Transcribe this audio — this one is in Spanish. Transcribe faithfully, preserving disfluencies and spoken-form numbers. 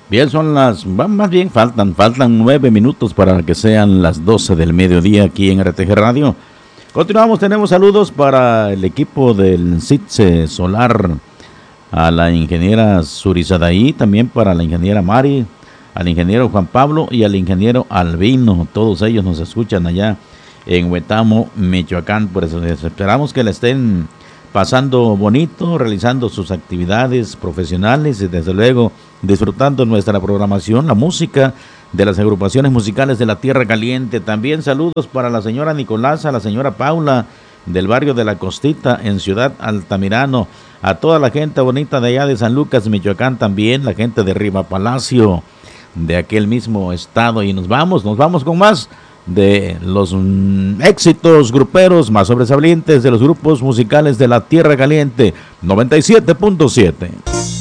Bien, son las, va- más bien faltan, faltan nueve minutos para que sean las doce del mediodía aquí en R T G Radio. Continuamos, tenemos saludos para el equipo del CITSE Solar, a la ingeniera Surizadaí, también para la ingeniera Mari, al ingeniero Juan Pablo y al ingeniero Albino. Todos ellos nos escuchan allá en Huetamo, Michoacán. Por eso les esperamos que le estén pasando bonito, realizando sus actividades profesionales y desde luego disfrutando nuestra programación, la música de las agrupaciones musicales de la Tierra Caliente. También saludos para la señora Nicolasa, la señora Paula del barrio de La Costita en Ciudad Altamirano, a toda la gente bonita de allá de San Lucas, Michoacán, también la gente de Riva Palacio, de aquel mismo estado. Y nos vamos, nos vamos con más de los mm, éxitos gruperos más sobresalientes de los grupos musicales de la Tierra Caliente noventa y siete punto siete.